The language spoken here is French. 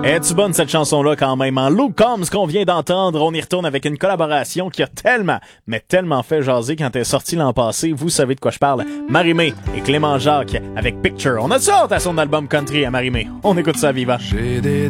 Es-tu bonne cette chanson-là quand même? En Luke Combs qu'on vient d'entendre, on y retourne avec une collaboration qui a tellement, mais tellement fait jaser quand elle est sortie l'an passé. Vous savez de quoi je parle. Marie-Mé et Clément Jacques avec Picture. On a ça à son album Country à Marie-Mé. On écoute ça vivant. J'ai des